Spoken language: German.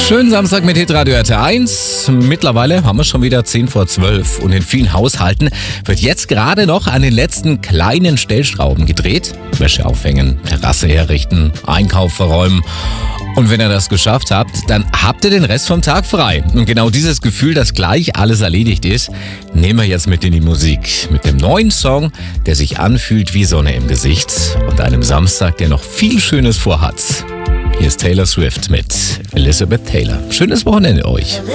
Schönen Samstag mit Hitradio RT1. Mittlerweile haben wir schon wieder 10 vor 12 und in vielen Haushalten wird jetzt gerade noch an den letzten kleinen Stellschrauben gedreht. Wäsche aufhängen, Terrasse herrichten, Einkauf verräumen. Und wenn ihr das geschafft habt, dann habt ihr den Rest vom Tag frei. Und genau dieses Gefühl, dass gleich alles erledigt ist, nehmen wir jetzt mit in die Musik. Mit dem neuen Song, der sich anfühlt wie Sonne im Gesicht und einem Samstag, der noch viel Schönes vorhat. Hier ist Taylor Swift mit Elizabeth Taylor. Schönes Wochenende euch.